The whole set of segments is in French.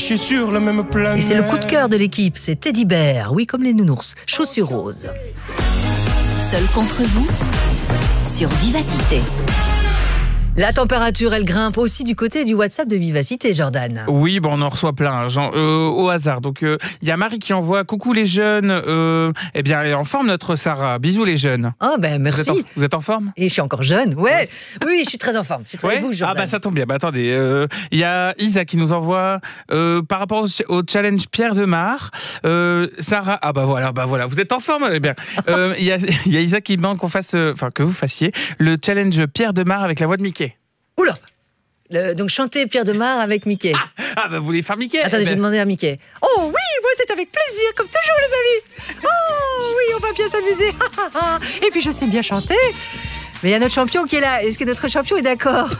suis sur la même planète. Et c'est le coup de cœur de l'équipe, c'est Teddy Bear, oui comme les nounours, chaussures roses. Seul contre vous sur Vivacité. La température, elle grimpe aussi du côté du WhatsApp de Vivacité, Jordan. Oui, bon, on en reçoit plein, au hasard. Donc, il y a Marie qui envoie « Coucou les jeunes, eh bien, elle est en forme notre Sarah. Bisous les jeunes. » Oh, ben merci. Vous êtes en forme? Et je suis encore jeune, ouais. Oui, je suis très en forme. Je suis très vous, Jordan. Ah, bah ça tombe bien. Bah, attendez, il y a Isa qui nous envoie, par rapport au challenge Pierre de Mar, Sarah, ah bah voilà, vous êtes en forme, eh bien. Il y a Isa qui demande qu'on fasse, que vous fassiez le challenge Pierre de Mar avec la voix de Mickey. Oula! Donc chanter Pierre de Mar avec Mickey. Ah bah vous voulez faire Mickey? Attendez, j'ai demandé à Mickey. Oh oui, moi c'est avec plaisir, comme toujours les amis. Oh oui, on va bien s'amuser. Et puis je sais bien chanter. Mais il y a notre champion qui est là. Est-ce que notre champion est d'accord?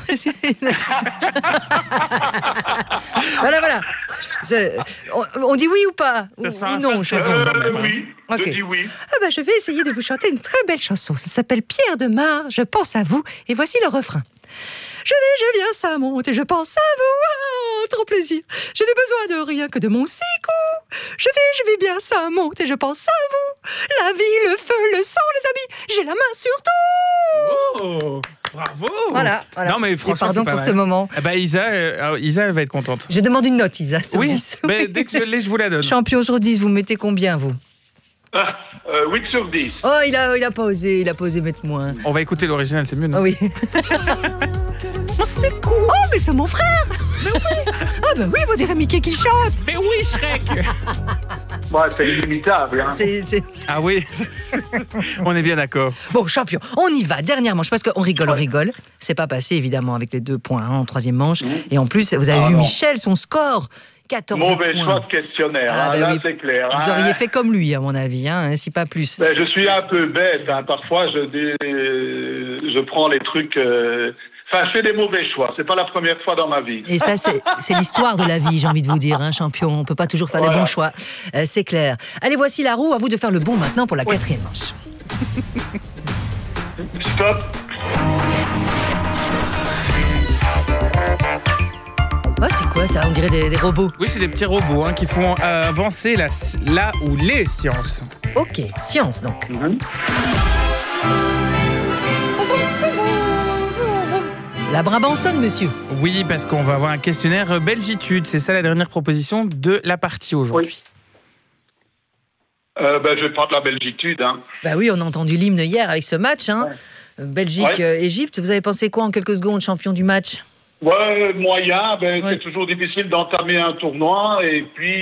Voilà. On dit oui ou pas? Ou non, chanson quand même. Oui, okay. Je dis oui. Ah bah, je vais essayer de vous chanter une très belle chanson. Ça s'appelle Pierre de Mar, je pense à vous. Et voici le refrain. Je viens, ça monte et je pense à vous. Oh, trop plaisir. Je n'ai besoin de rien que de mon sicou. Je vais bien, ça monte et je pense à vous. La vie, le feu, le sang, les amis. J'ai la main sur tout. Oh, bravo. Voilà. Non mais franchement, pardon pour ce moment. Eh ben, Isa, elle va être contente. Je demande une note, Isa. Sur 10. Mais dès que je l'ai, je vous la donne. Champion sur 10, vous mettez combien, vous? 8 sur 10. Oh, il a pas osé mettre moins. On va écouter l'original, c'est mieux, non? Oh oui. C'est cool. Oh, mais c'est mon frère. Mais oui. Ah ben oui, vous direz Mickey qui chante. Mais oui, Shrek. Ouais, c'est inimitable. Hein. Ah oui, on est bien d'accord. Bon, champion, on y va. Dernière manche, parce qu'on rigole. C'est pas passé, évidemment, avec les 2 points en troisième manche. Et en plus, vous avez vu Michel, son score. 14 Mauvais points. choix de questionnaire, Ben là oui. c'est clair. Vous auriez fait comme lui, à mon avis, si pas plus. Ben, je suis un peu bête, parfois je prends les trucs... Enfin, je fais des mauvais choix, c'est pas la première fois dans ma vie. Et ça, c'est l'histoire de la vie, j'ai envie de vous dire, champion. On peut pas toujours faire les bons choix, c'est clair. Allez, voici la roue, à vous de faire le bon maintenant pour la 4e manche. Stop. Oh, c'est quoi ça? On dirait des robots. Oui, c'est des petits robots qui font avancer la ou les sciences. Ok, science donc. La Brabançonne, monsieur. Oui, parce qu'on va avoir un questionnaire Belgitude. C'est ça la dernière proposition de la partie aujourd'hui. Oui. Je vais prendre la Belgitude. Bah oui, on a entendu l'hymne hier avec ce match. Belgique-Égypte. Vous avez pensé quoi en quelques secondes, champion du match? Ouais, moyen. C'est toujours difficile d'entamer un tournoi. Et puis,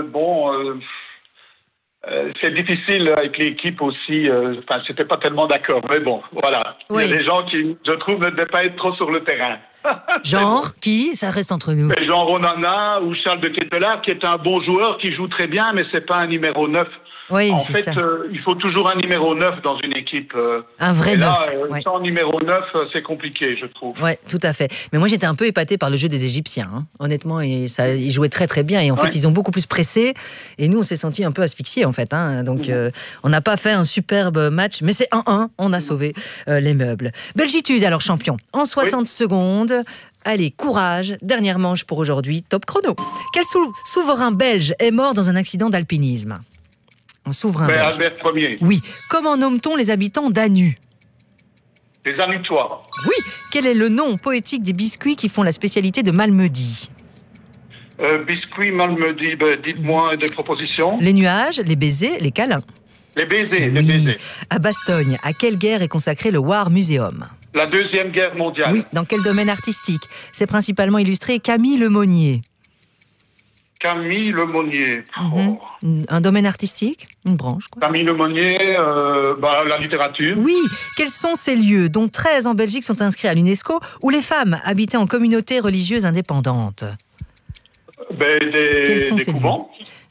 c'est difficile avec l'équipe aussi. C'était pas tellement d'accord. Mais bon, voilà. Il y a des gens qui, je trouve, ne devaient pas être trop sur le terrain. Genre qui? Ça reste entre nous. Jean Ronana ou Charles de Ketelaere, qui est un bon joueur, qui joue très bien, mais c'est pas un numéro 9. Oui, en c'est fait, ça. Il faut toujours un numéro 9 dans une équipe. Un vrai 9. Sans numéro 9, c'est compliqué, je trouve. Oui, tout à fait. Mais moi, j'étais un peu épatée par le jeu des Égyptiens. Honnêtement, ils jouaient très très bien. Et en fait, ils ont beaucoup plus pressé. Et nous, on s'est sentis un peu asphyxiés, en fait. Donc, on n'a pas fait un superbe match. Mais c'est 1-1. On a sauvé les meubles. Belgitude, alors champion. En 60 secondes... Allez, courage, dernière manche pour aujourd'hui, top chrono. Quel souverain belge est mort dans un accident d'alpinisme? Un souverain belge. Albert Ier. Oui. Comment nomme-t-on les habitants d'Anu? Les Anutois. Oui. Quel est le nom poétique des biscuits qui font la spécialité de Malmedy? Biscuits, Malmedy, dites-moi des propositions. Les nuages, les baisers, les câlins. Les baisers, les baisers. À Bastogne, à quelle guerre est consacré le War Museum? La Deuxième Guerre mondiale. Oui, dans quel domaine artistique? C'est principalement illustré Camille Lemonnier. Camille Lemonnier. Un domaine artistique? Une branche, quoi. Camille Lemonnier, la littérature. Oui, quels sont ces lieux, dont 13 en Belgique sont inscrits à l'UNESCO, où les femmes habitaient en communauté religieuse indépendante? Quels sont ces couvents?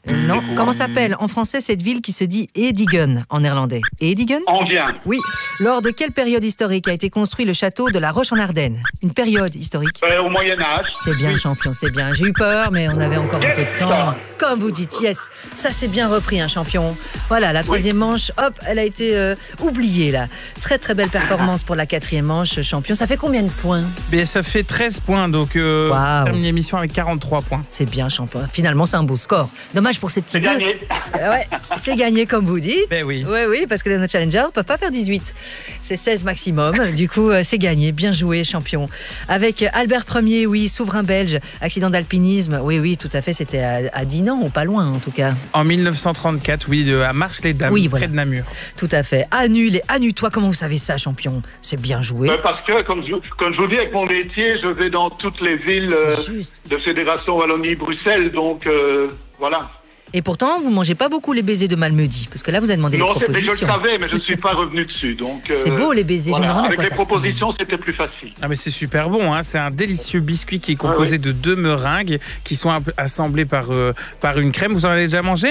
Non. Comment s'appelle en français cette ville qui se dit Edigen en néerlandais? Edigen? Enghien. Oui. Lors de quelle période historique a été construit le château de la Roche-en-Ardenne? Une période historique. Au Moyen-Âge. C'est bien, champion, c'est bien. J'ai eu peur, mais on avait encore un peu de temps. Comme vous dites, yes. Ça, c'est bien repris, hein, champion. Voilà, la troisième manche, hop, elle a été oubliée, là. Très, très belle performance pour la quatrième manche, champion. Ça fait combien de points? Mais ça fait 13 points, donc termine l'émission avec 43 points. C'est bien, champion. Finalement, c'est un beau score. Dommage pour ces petits deux. C'est gagné. Ouais, c'est gagné, comme vous dites. Ben oui. Oui, parce que les challengers ne peuvent pas faire 18. C'est 16 maximum. Du coup, c'est gagné. Bien joué, champion. Avec Albert Ier, oui, souverain belge. Accident d'alpinisme. Oui, tout à fait. C'était à Dinan, ou pas loin, en tout cas. En 1934, oui, à Marche-les-Dames, près de Namur. Tout à fait. Annule et Anu-toi, comment vous savez ça, champion? C'est bien joué. Parce que, comme je vous dis, avec mon métier, je vais dans toutes les villes de Fédération Wallonie-Bruxelles, donc voilà. Et pourtant, vous mangez pas beaucoup les baisers de Malmedy, parce que là, vous avez demandé les propositions. Non, je le savais, mais je ne suis pas revenu dessus. C'est beau, les baisers. Voilà. Je me demande avec à quoi les ça propositions, c'était plus facile. Ah, mais c'est super bon, hein. C'est un délicieux biscuit qui est composé de 2 meringues qui sont assemblées par une crème. Vous en avez déjà mangé?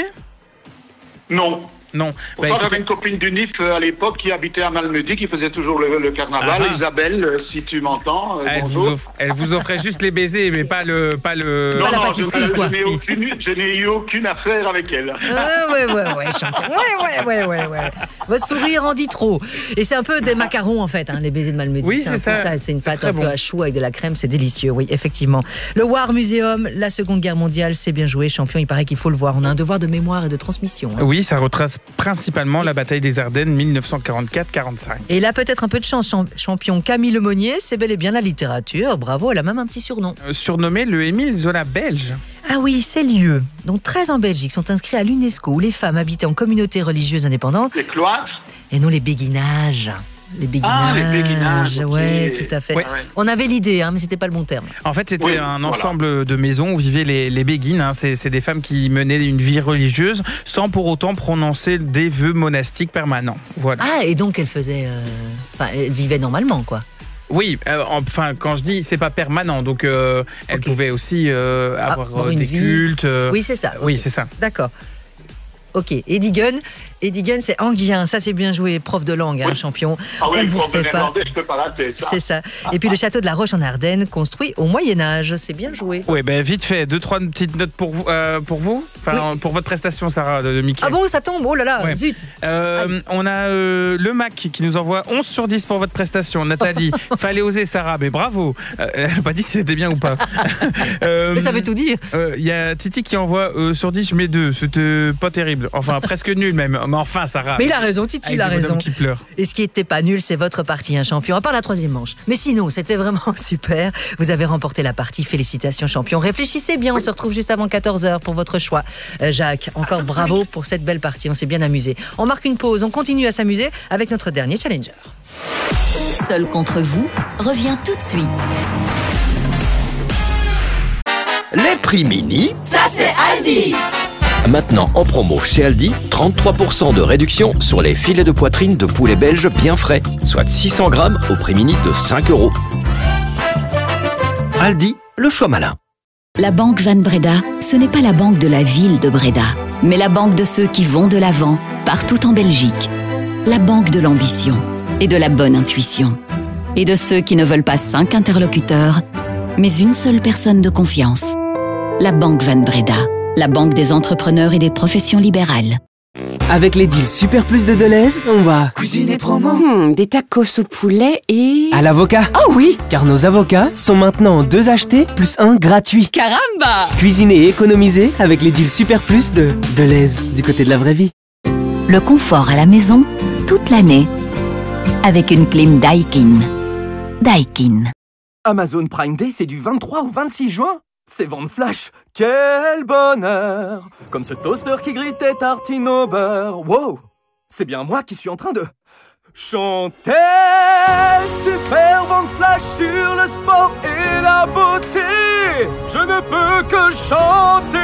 Non. Non. Pourtant, j'avais une copine du NIF à l'époque qui habitait à Malmedy, qui faisait toujours le carnaval. Isabelle, si tu m'entends. Elle vous offrait juste les baisers, mais pas le. Non, la pâtisserie, quoi. Je n'ai eu aucune affaire avec elle. Ouais, champion. Ouais. Votre sourire en dit trop. Et c'est un peu des macarons, en fait, hein, les baisers de Malmedy. Oui, c'est ça. C'est une pâte un peu à choux avec de la crème, c'est délicieux, oui, effectivement. Le War Museum, la Seconde Guerre mondiale, c'est bien joué, champion. Il paraît qu'il faut le voir. On a un devoir de mémoire et de transmission. Hein. Oui, ça retrace principalement la bataille des Ardennes 1944-45. Et là, peut-être un peu de chance, champion. Camille Lemonnier, c'est bel et bien la littérature. Bravo, elle a même un petit surnom. Surnommé le Émile Zola belge. Ah oui, ces lieux, dont 13 en Belgique, sont inscrits à l'UNESCO, où les femmes habitaient en communautés religieuses indépendantes. Les cloîtres. Et non les béguinages. Les béguinages, ouais, tout à fait. Ouais. On avait l'idée, hein, mais c'était pas le bon terme. En fait, c'était un ensemble de maisons où vivaient les béguines. Hein. C'est des femmes qui menaient une vie religieuse sans pour autant prononcer des vœux monastiques permanents. Voilà. Ah, et donc elles vivaient normalement, quoi. Oui, quand je dis c'est pas permanent, donc elles pouvaient aussi avoir des cultes. Oui, c'est ça. Oui, c'est ça. D'accord. Ok, Edigen, c'est Enghien, ça c'est bien joué, prof de langue, hein, champion. Ah oui, on ne vous refait pas. Je peux pas rater ça. C'est ça. Et puis le château de la Roche-en-Ardenne, construit au Moyen-Âge, c'est bien joué. Oui, vite fait, 2-3 petites notes pour vous, pour votre prestation, Sarah, de Mickey. Ah bon, ça tombe, oh là là, zut. On a le Mac qui nous envoie 11 sur 10 pour votre prestation. Nathalie, fallait oser, Sarah, mais bravo. Elle n'a pas dit si c'était bien ou pas. Mais ça veut tout dire. Il y a Titi qui envoie sur 10, je mets 2, c'était pas terrible. Enfin, presque nul même. Mais enfin, Sarah. Mais il a raison, Titi, il a raison. Qui pleure. Et ce qui était pas nul, c'est votre partie, un champion, à part la troisième manche. Mais sinon, c'était vraiment super. Vous avez remporté la partie. Félicitations, champion. Réfléchissez bien, on se retrouve juste avant 14h pour votre choix. Jacques, encore bravo pour cette belle partie. On s'est bien amusé. On marque une pause, on continue à s'amuser avec notre dernier challenger. Seul contre vous revient tout de suite. Les prix mini, ça c'est Aldi. Maintenant en promo chez Aldi, 33% de réduction sur les filets de poitrine de poulet belge bien frais, soit 600 grammes au prix mini de 5 €. Aldi, le choix malin. La banque Van Breda, ce n'est pas la banque de la ville de Breda, mais la banque de ceux qui vont de l'avant, partout en Belgique. La banque de l'ambition et de la bonne intuition. Et de ceux qui ne veulent pas 5 interlocuteurs, mais une seule personne de confiance. La banque Van Breda. La banque des entrepreneurs et des professions libérales. Avec les deals Super Plus de Deleuze, on va cuisiner promo. Des tacos au poulet et... à l'avocat. Oh oui, car nos avocats sont maintenant 2 achetés plus 1 gratuit. Caramba. Cuisiner et économiser avec les deals Super Plus de Deleuze, du côté de la vraie vie. Le confort à la maison, toute l'année. Avec une clim Daikin. Daikin. Amazon Prime Day, c'est du 23 au 26 juin. C'est vente flash, quel bonheur! Comme ce toaster qui grille tes tartines au beurre. Wow! C'est bien moi qui suis en train de chanter. Super vente flash sur le sport et la beauté. Je ne peux que chanter.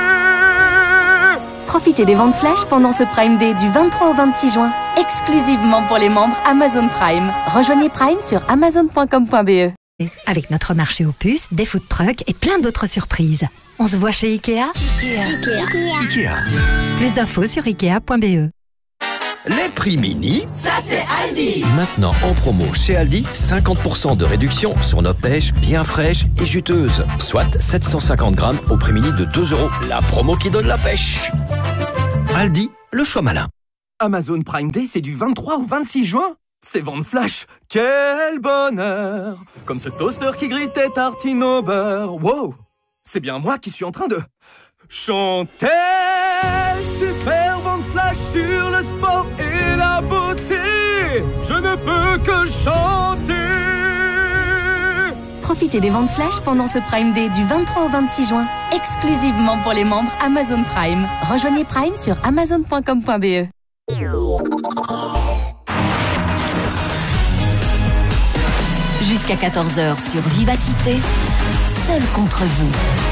Profitez des ventes flash pendant ce Prime Day du 23 au 26 juin, exclusivement pour les membres Amazon Prime. Rejoignez Prime sur amazon.com.be. Avec notre marché aux puces, des food trucks et plein d'autres surprises. On se voit chez Ikea. Ikea. Plus d'infos sur ikea.be. Les prix mini, ça c'est Aldi. Maintenant en promo chez Aldi, 50% de réduction sur nos pêches bien fraîches et juteuses. Soit 750 grammes au prix mini de 2 €. La promo qui donne la pêche. Aldi, le choix malin. Amazon Prime Day, c'est du 23 au 26 juin. C'est vente flash. Quel bonheur! Comme ce toaster qui grille tes tartines au beurre. Wow! C'est bien moi qui suis en train de chanter. Super vente flash sur le sport et la beauté. Je ne peux que chanter. Profitez des ventes flash pendant ce Prime Day du 23 au 26 juin, exclusivement pour les membres Amazon Prime. Rejoignez Prime sur amazon.com.be. Jusqu'à 14h sur Vivacité, seul contre vous.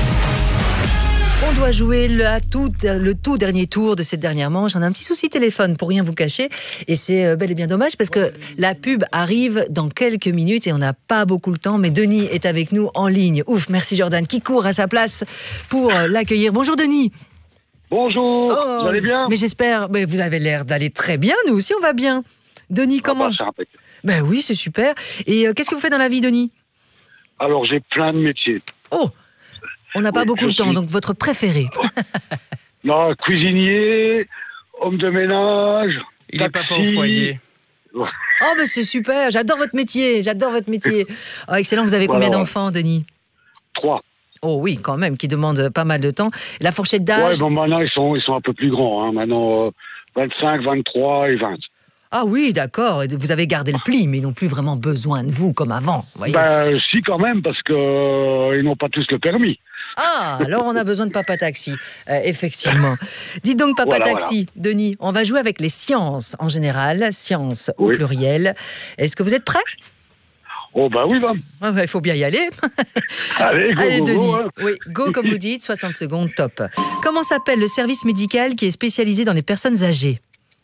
On doit jouer le tout dernier tour de cette dernière manche. On a un petit souci téléphone, pour rien vous cacher. Et c'est bel et bien dommage parce que la pub arrive dans quelques minutes et on n'a pas beaucoup le temps. Mais Denis est avec nous en ligne. Ouf, merci Jordan qui court à sa place pour l'accueillir. Bonjour Denis. Bonjour, vous allez bien? Mais j'espère, vous avez l'air d'aller très bien. Nous aussi, on va bien. Denis, comment? Ben oui, c'est super. Et qu'est-ce que vous faites dans la vie, Denis? Alors, j'ai plein de métiers. Oh, on n'a pas beaucoup de temps, donc votre préféré? Non, cuisinier, homme de ménage. Il est papa au foyer. Oh, mais c'est super, j'adore votre métier, Oh, excellent, vous avez combien d'enfants, Denis? 3. Oh oui, quand même, qui demandent pas mal de temps. La fourchette d'âge? Ouais, bon, maintenant, ils sont un peu plus grands. Hein. Maintenant, 25, 23 et 20. Ah oui, d'accord. Vous avez gardé le pli, mais ils n'ont plus vraiment besoin de vous comme avant. Voyez. Ben, si, quand même, parce que ils n'ont pas tous le permis. Ah, alors on a besoin de Papa Taxi, effectivement. Dites donc, Papa Taxi, Denis, on va jouer avec les sciences en général, sciences au pluriel. Est-ce que vous êtes prêts? Oh, bah oui, il faut bien y aller. Allez, go, Denis. Go, hein. Oui, go, comme vous dites, 60 secondes, top. Comment s'appelle le service médical qui est spécialisé dans les personnes âgées?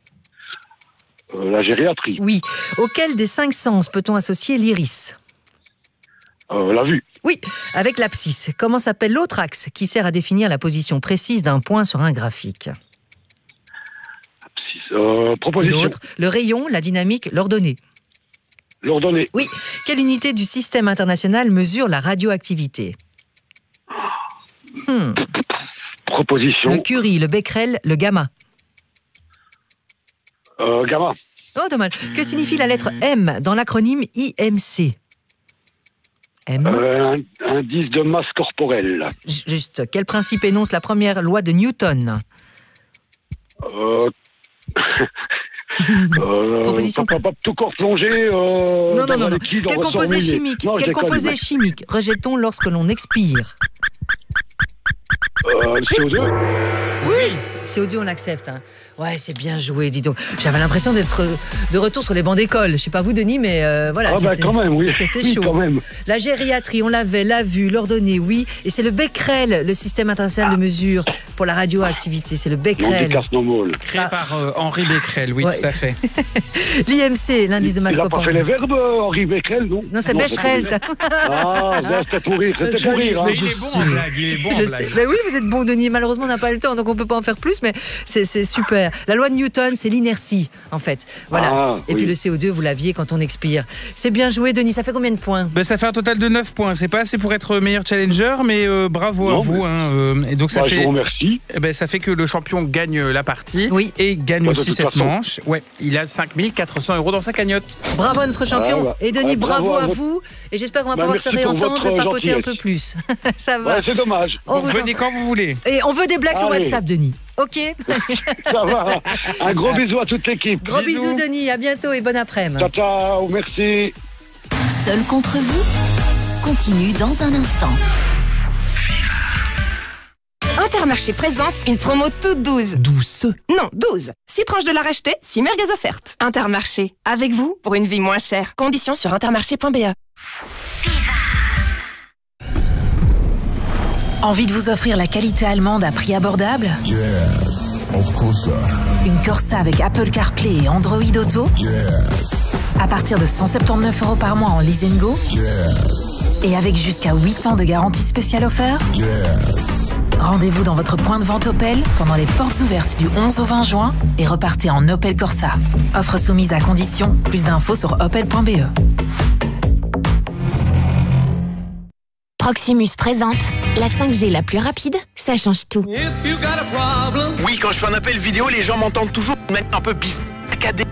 La gériatrie. Oui. Auquel des 5 sens peut-on associer l'iris? La vue. Oui, avec l'abscisse. Comment s'appelle l'autre axe qui sert à définir la position précise d'un point sur un graphique? Proposition. L'autre, le rayon, la dynamique, l'ordonnée. L'ordonnée. Oui. Quelle unité du système international mesure la radioactivité? Proposition. Le Curie, le Becquerel, le gamma. Gamma. Oh, dommage. Que signifie la lettre M dans l'acronyme IMC? M. Indice de masse corporelle. Juste. Quel principe énonce la première loi de Newton? Proposition. Pas tout corps plongé. Non. Quel composé chimique? Quel composé chimique rejetons lorsque l'on expire? Le CO2. Oui, CO2 on l'accepte. Hein. Ouais, c'est bien joué, dis donc. J'avais l'impression d'être de retour sur les bancs d'école. Je sais pas vous, Denis, mais voilà. Ah bah quand même, oui. C'était oui, chaud. Quand même. La gériatrie, on l'avait, la vue, l'ordonnée, oui. Et c'est le Becquerel, le système international de mesure pour la radioactivité. C'est le Becquerel. Créé par Henri Becquerel, oui, tout à fait. L'IMC, l'indice de masse corporelle. Il n'a pas fait les verbes, Henri Becquerel, non? Non, c'est Becquerel, ça. Ah, c'était pour rire, c'était pour rire. Mais il est bon en blague, il est bon en blague. Mais oui, vous êtes bon, Denis. Malheureusement, on n'a pas le temps, donc on peut pas en faire plus, mais c'est super. La loi de Newton, c'est l'inertie, en fait. Voilà. Et puis le CO2, vous l'aviez quand on expire. C'est bien joué, Denis. Ça fait combien de points? Ça fait un total de 9 points. C'est pas assez pour être meilleur challenger, mais bravo à vous. Hein, et donc ça fait. Je vous remercie. Ça fait que le champion gagne la partie et gagne aussi cette manche. Ouais, il a 5 400 € dans sa cagnotte. Bravo à notre champion. Et Denis, bravo à vous. Et j'espère qu'on va pouvoir se réentendre et papoter un peu plus. Ça va. Ouais, c'est dommage. Vous venez quand vous voulez. Et on veut des blagues sur WhatsApp, Denis. Ok. Ça va. Un gros bisou à toute l'équipe. Gros bisous, Denis. À bientôt et bon après-midi. Ciao, ciao. Merci. Seul contre vous continue dans un instant. Intermarché présente une promo toute douce. Douce? Non, 12. 6 tranches de la racheter, 6 merguez offertes. Intermarché, avec vous pour une vie moins chère. Conditions sur intermarché.be. Envie de vous offrir la qualité allemande à prix abordable? Yes, of course. Une Corsa avec Apple CarPlay et Android Auto? Yes. À partir de 179 € par mois en Lease & Go? Yes. Et avec jusqu'à 8 ans de garantie spéciale offerte? Yes. Rendez-vous dans votre point de vente Opel pendant les portes ouvertes du 11 au 20 juin et repartez en Opel Corsa. Offre soumise à condition. Plus d'infos sur opel.be. Proximus présente la 5G la plus rapide, ça change tout. Oui, quand je fais un appel vidéo, les gens m'entendent toujours de manière un peu bizarre.